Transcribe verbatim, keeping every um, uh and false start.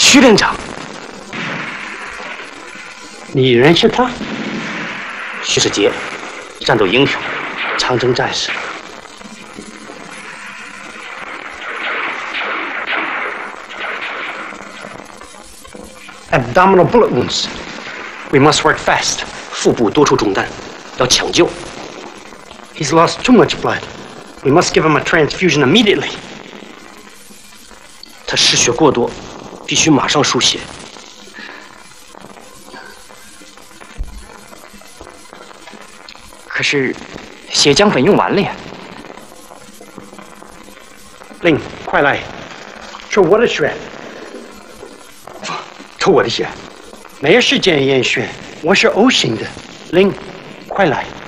徐连长， 你认识他？ 徐世杰，战斗英雄，长征战士。 Abdominal bullet wounds. We must work fast. 腹部多处中弹，要抢救。 He's lost too much blood. We must give him a transfusion immediately. 他失血过多，必须马上输血。 可是，血浆粉用完了呀。 令，快来，抽我的血。 抽我的血。 没有时间验血，我是 O 型的。令，快来。